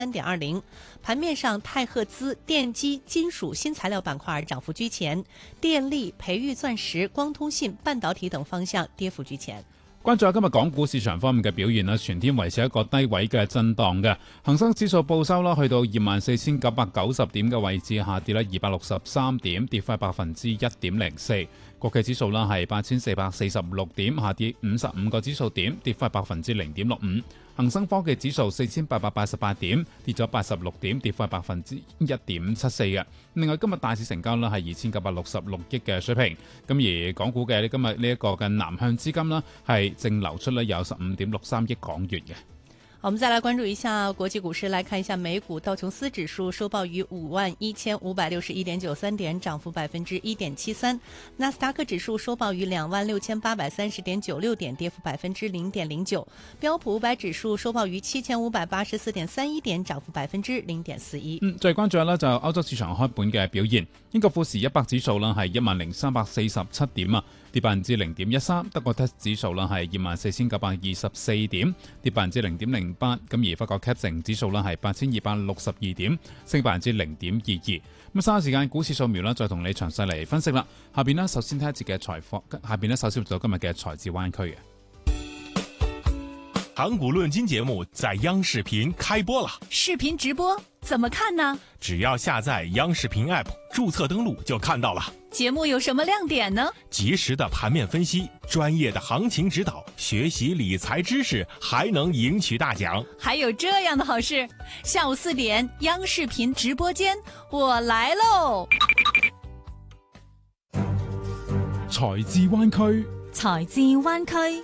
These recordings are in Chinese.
3.20，盘面上泰赫兹、电机、金属、新材料板块涨幅居前，电力、培育钻石、光通信、半導體等方向跌幅居前。 關注下今日港股市場方面嘅表現啦，全天維持一個低位嘅震盪嘅，恒生指數報收啦，去到24,990點嘅位置，下跌啦263點，跌幅1.04%。國企指數啦係8,446點，下跌55個指數點，跌幅0.65%。恒生科技指數4,888點，跌咗86點，跌幅1.74%嘅。另外今日大市成交呢係2,966億嘅水平，咁而港股嘅今日呢一個嘅南向資金呢係淨流出呢有15.63億港元嘅。 我們再來關注一下國際股市，來看一下美股道瓊斯指數收報於51,561.93點，漲幅1.73%；納斯達克指數收報於26,830.96點，跌幅0.09%；標普500指數收報於7,584.31點，漲幅0.41%。 最關注下呢就歐洲市場開盤嘅表現，英國富時100指數呢係10,347點啊，跌0.13%；德國 DAX 指數呢係24,924點，跌0.08%。咁而法國 CAC 指數呢係8,262點，升0.22%。咁稍後時間股市掃描啦，再同你詳細嚟分析啦。下邊呢，首先睇一節嘅財貨，下邊呢，首先做今日嘅財智灣區嘅港股論金節目在央視頻開播了， 視頻直播怎麼看呢？ 只要下載央視頻 App， 註冊登錄就看到了。 節目有什麼亮點呢？ 及時的盤面分析，專業的行情指導，學習理財知識，還能贏取大獎。 還有這樣的好事，下午4點央視頻直播間，我來嘍！ 財智灣區， 財智灣區。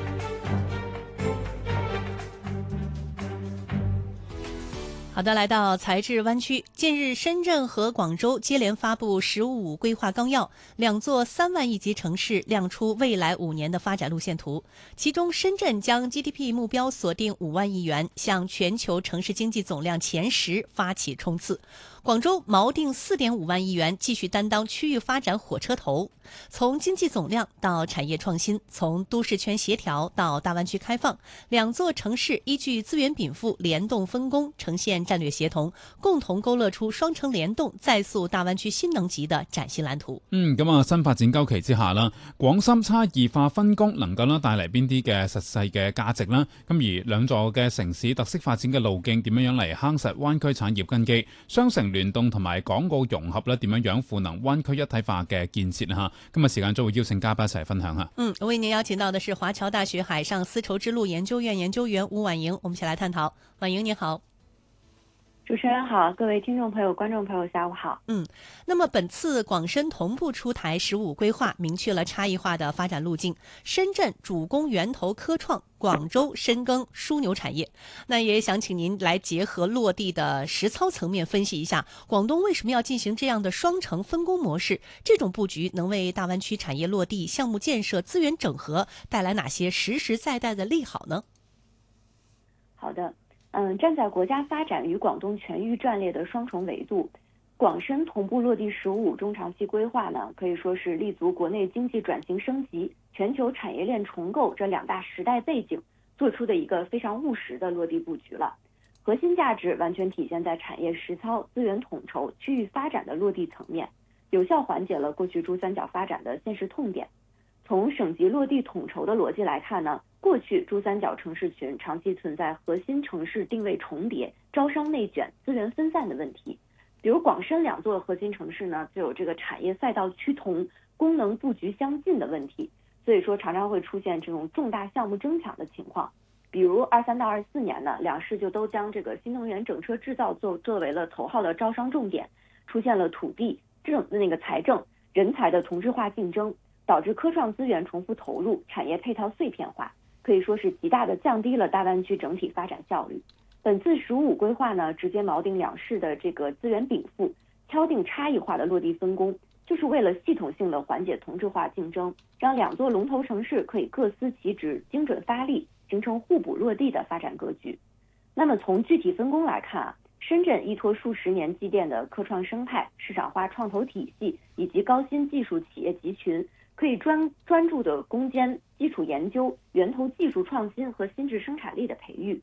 好的，來到財智灣區。近日，深圳和廣州接連發布15規劃綱要，兩座3萬億級城市亮出未來5年的發展路線圖。其中，深圳將 GDP 目標鎖定5萬億元，向全球城市經濟總量前10發起衝刺。廣州錨定4.5萬億元，繼續擔當區域發展火車頭。從經濟總量到產業創新，從都市圈協調到大灣區開放，兩座城市依據資源稟賦聯動分工，呈現戰略協同，共同勾勒出雙城聯動、再塑大灣區新能級的嶄新藍圖。 新發展週期之下啦，廣深差異化分工能夠帶嚟邊啲嘅實際嘅價值啦？咁而兩座嘅城市特色發展嘅路徑點樣嚟夯實灣區產業根基？雙城聯動同埋港澳融合咧，點樣賦能灣區一體化嘅建設吓？今日時間就會邀請嘉賓一齊分享下。 為您邀請到的是華僑大學海上絲綢之路研究院研究員吳婉瑩，我們一起來探討。婉瑩你好。 主持人好，各位聽眾朋友、觀眾朋友，下午好。 那麼本次廣深同步出台15規劃，明確了差異化的發展路徑。深圳主攻源頭科創，廣州深耕樞紐產業。那也想請您來結合落地的實操層面分析一下，廣東為什麼要進行這樣的雙城分工模式？這種佈局能為大灣區產業落地、項目建設、資源整合帶來哪些實實在在的利好呢？ 好的。站在國家發展與廣東全域戰略的雙重維度，廣深同步落地15中長期規劃呢，可以說是立足國內經濟轉型升級、全球產業鏈重構這兩大時代背景，做出的一個非常務實的落地佈局了。核心價值完全體現在產業實操、資源統籌、區域發展的落地層面，有效緩解了過去珠三角發展的現實痛點。從省級落地統籌的邏輯來看呢，過去珠三角城市群長期存在核心城市定位重疊、招商內卷、資源分散的問題。比如廣深兩座核心城市呢，就有這個產業賽道趨同、功能佈局相近的問題，所以說常常會出現這種重大項目爭搶的情況。比如23到24年呢，兩市就都將這個新能源整車製造作為了頭號的招商重點，出現了土地、財政、人才的同質化競爭，導致科創資源重複投入，產業配套碎片化，可以說是極大的降低了大灣區整體發展效率。本次15規劃呢，直接錨定兩市的這個資源稟賦，敲定差異化的落地分工，就是為了系統性的緩解同質化競爭，讓兩座龍頭城市可以各司其職，精準發力，形成互補落地的發展格局。那麼從具體分工來看啊，深圳依託數十年積澱的科創生態、市場化創投體系以及高新技術企業集群，可以專注的攻堅基礎研究、源頭技術創新和新質生產力的培育，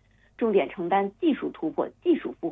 重点承担技术突破、技术孵化。